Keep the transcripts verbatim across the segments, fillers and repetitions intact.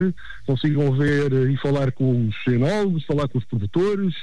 consigam ver e falar com os enólogos, falar com os produtores.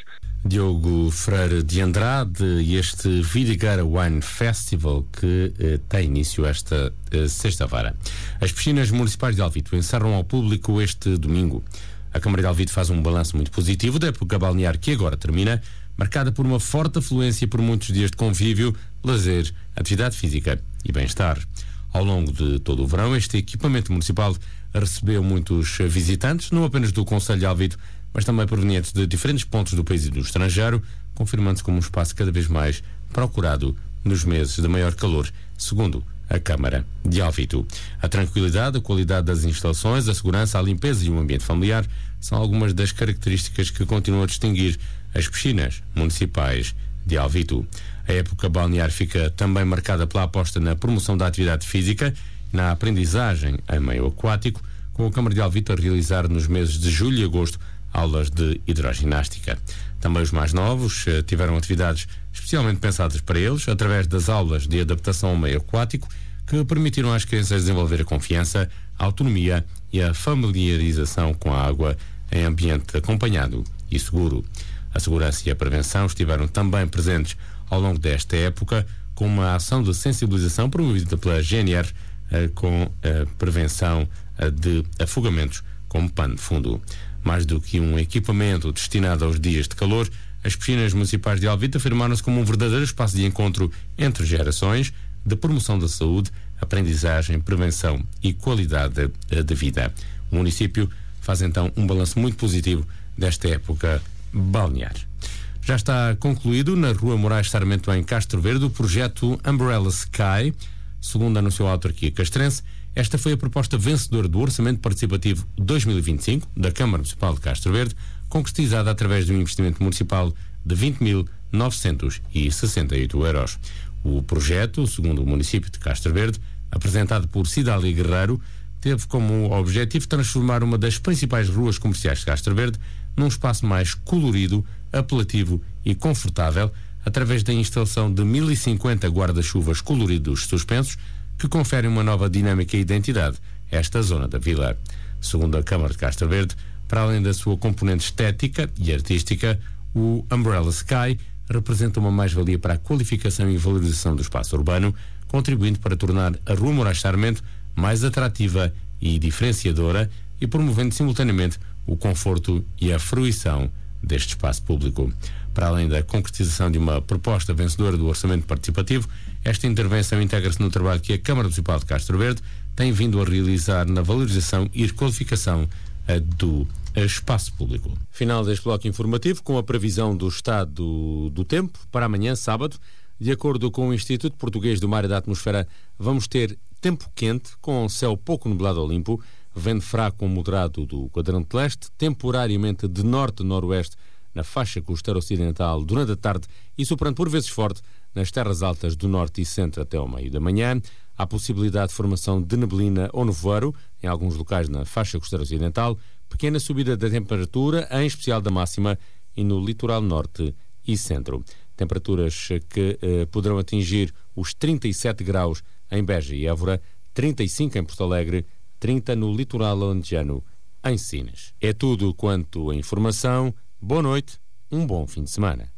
Diogo Freire de Andrade e este Vidigueira Wine Festival que eh, tem início esta eh, sexta-feira. As piscinas municipais de Alvito encerram ao público este domingo. A Câmara de Alvito faz um balanço muito positivo da época balnear que agora termina, marcada por uma forte afluência por muitos dias de convívio, lazer, atividade física e bem-estar. Ao longo de todo o verão, este equipamento municipal recebeu muitos visitantes, não apenas do concelho de Alvito, mas também provenientes de diferentes pontos do país e do estrangeiro, confirmando-se como um espaço cada vez mais procurado nos meses de maior calor, segundo a Câmara de Alvito. A tranquilidade, a qualidade das instalações, a segurança, a limpeza e o ambiente familiar são algumas das características que continuam a distinguir as piscinas municipais de Alvito. A época balnear fica também marcada pela aposta na promoção da atividade física e na aprendizagem em meio aquático, com a Câmara de Alvito a realizar nos meses de julho e agosto aulas de hidroginástica. Também os mais novos eh, tiveram atividades especialmente pensadas para eles, através das aulas de adaptação ao meio aquático, que permitiram às crianças desenvolver a confiança, a autonomia e a familiarização com a água em ambiente acompanhado e seguro. A segurança e a prevenção estiveram também presentes ao longo desta época, com uma ação de sensibilização promovida pela G N R eh, com a prevenção eh, de afogamentos como pano de fundo. Mais do que um equipamento destinado aos dias de calor, as piscinas municipais de Alvito afirmaram-se como um verdadeiro espaço de encontro entre gerações, de promoção da saúde, aprendizagem, prevenção e qualidade de vida. O município faz então um balanço muito positivo desta época balnear. Já está concluído na Rua Moraes Sarmento, em Castro Verde, o projeto Umbrella Sky. Segundo anunciou a autarquia castrense, esta foi a proposta vencedora do Orçamento Participativo dois mil e vinte e cinco da Câmara Municipal de Castro Verde, concretizada através de um investimento municipal de vinte mil novecentos e sessenta e oito euros. O projeto, segundo o município de Castro Verde, apresentado por Cidália Guerreiro, teve como objetivo transformar uma das principais ruas comerciais de Castro Verde num espaço mais colorido, apelativo e confortável, através da instalação de mil e cinquenta guarda-chuvas coloridos suspensos, que conferem uma nova dinâmica e identidade a esta zona da vila. Segundo a Câmara de Castro Verde, para além da sua componente estética e artística, o Umbrella Sky representa uma mais-valia para a qualificação e valorização do espaço urbano, contribuindo para tornar a Rua Moraes Sarmento mais atrativa e diferenciadora e promovendo simultaneamente o conforto e a fruição deste espaço público. Para além da concretização de uma proposta vencedora do Orçamento Participativo, esta intervenção integra-se no trabalho que a Câmara Municipal de Castro Verde tem vindo a realizar na valorização e requalificação uh, do uh, espaço público. Final deste bloco informativo com a previsão do estado do tempo para amanhã, sábado. De acordo com o Instituto Português do Mar e da Atmosfera, vamos ter tempo quente, com céu pouco nublado ou limpo, vento fraco ou moderado do quadrante leste, temporariamente de norte-noroeste na faixa costeira ocidental durante a tarde e soprando por vezes forte nas terras altas do norte e centro até ao meio da manhã. Há possibilidade de formação de neblina ou nevoeiro em alguns locais na faixa costeira ocidental, pequena subida da temperatura, em especial da máxima, e no litoral norte e centro. Temperaturas que eh, poderão atingir os trinta e sete graus em Beja e Évora, trinta e cinco em Porto Alegre, trinta no litoral alentejano, em Sines. É tudo quanto a informação. Boa noite, um bom fim de semana.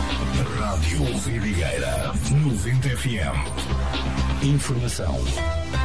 Rádio Vidigueira noventa F M. Informação